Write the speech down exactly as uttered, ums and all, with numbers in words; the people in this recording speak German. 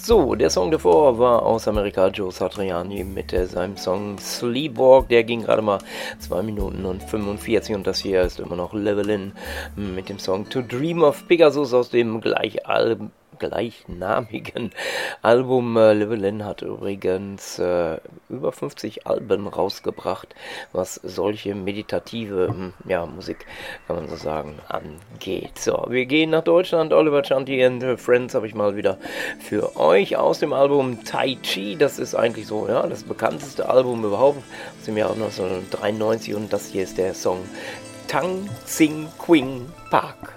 So, der Song davor war aus Amerika Joe Satriani mit äh, seinem Song Sleepwalk. Der ging gerade mal zwei Minuten und fünfundvierzig und das hier ist immer noch Llewellyn mit dem Song To Dream of Pegasus aus dem gleich Album. gleichnamigen Album. Äh, Llewellyn hat übrigens äh, über fünfzig Alben rausgebracht, was solche meditative hm, ja, Musik, kann man so sagen, angeht. So, wir gehen nach Deutschland. Oliver Chanty and Friends habe ich mal wieder für euch aus dem Album Tai Chi. Das ist eigentlich so, ja, das bekannteste Album überhaupt aus dem Jahr neunzehnhundertdreiundneunzig und das hier ist der Song Tang Sing Quing Park.